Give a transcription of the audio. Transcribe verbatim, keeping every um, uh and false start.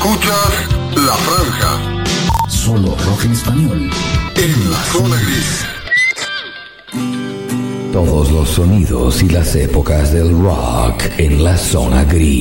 Escuchas La Franja. Solo rock en español. En la zona gris. Todos los sonidos y las épocas del rock en la zona gris.